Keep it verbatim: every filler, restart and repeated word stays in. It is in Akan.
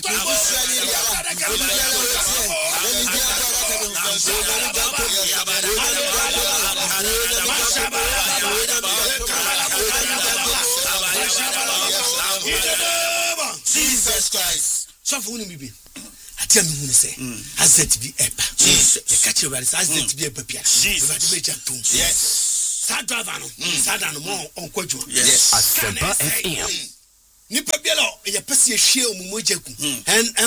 Jesus Christ. So for me atia me hunu say azet bi epa Jesus e ka che wari azet bi epa pia Jesus be ja tum yes sadava no sadano mo onkwadwo yes Asempa F M nipa biela ye pese ehwie omumojaku en